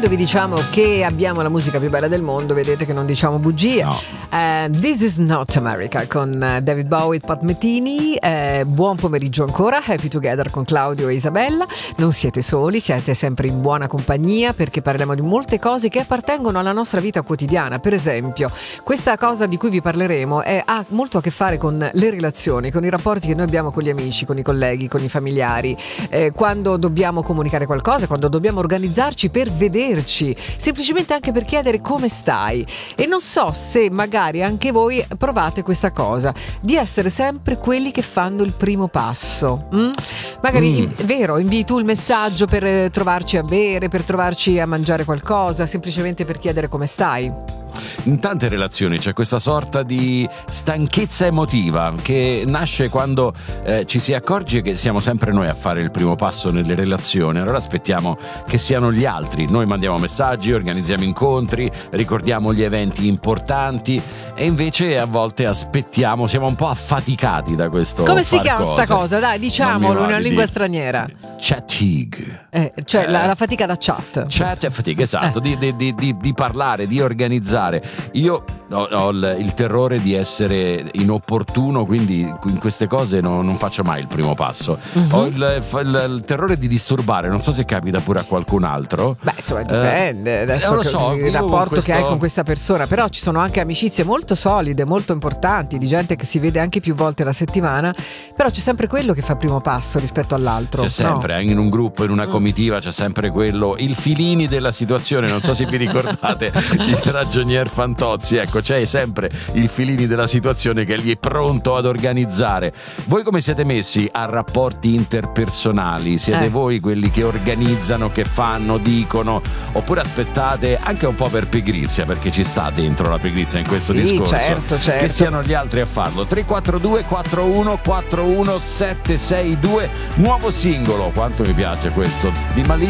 quando vi diciamo che abbiamo la musica più bella del mondo, vedete che non diciamo bugie. No. This is not America con David Bowie e Pat Metheny. Buon pomeriggio ancora, Happy Together con Claudio e Isabella. Non siete soli, siete sempre in buona compagnia, perché parliamo di molte cose che appartengono alla nostra vita quotidiana. Per esempio, questa cosa di cui vi parleremo ha molto a che fare con le relazioni, con i rapporti che noi abbiamo con gli amici, con i colleghi, con i familiari, quando dobbiamo comunicare qualcosa, quando dobbiamo organizzarci per vederci, semplicemente anche per chiedere come stai. E non so se magari anche voi provate questa cosa di essere sempre quelli che fanno il primo passo. Magari vero, invii tu il messaggio per trovarci a bere, per trovarci a mangiare qualcosa, semplicemente per chiedere come stai. In tante relazioni c'è questa sorta di stanchezza emotiva che nasce quando ci si accorge che siamo sempre noi a fare il primo passo nelle relazioni. Allora aspettiamo che siano gli altri. Noi mandiamo messaggi, organizziamo incontri, ricordiamo gli eventi importanti, e invece a volte aspettiamo, siamo un po' affaticati da questo. Come si chiama sta cosa? Dai, diciamolo in una lingua straniera. Fatigue. Cioè la fatica da chat. Chat e fatica, esatto, di parlare, di organizzare. Io ho il terrore di essere inopportuno, quindi in queste cose non faccio mai il primo passo. Ho il terrore di disturbare, non so se capita pure a qualcun altro. Beh, insomma, dipende adesso lo so, il rapporto che hai con questa persona, però ci sono anche amicizie molto solide, molto importanti, di gente che si vede anche più volte alla settimana, però c'è sempre quello che fa il primo passo rispetto all'altro. C'è sempre, in un gruppo, in una comitiva c'è sempre quello, il Filini della situazione, non so se vi ricordate il ragionier Fantozzi, ecco, c'è sempre il Filini della situazione che è lì pronto ad organizzare. Voi come siete messi a rapporti interpersonali? Siete voi quelli che organizzano, che fanno, dicono, oppure aspettate anche un po' per pigrizia, perché ci sta dentro la pigrizia in questo discorso, certo. che siano gli altri a farlo. 342 41 41 762, nuovo singolo, quanto mi piace questo, di Malì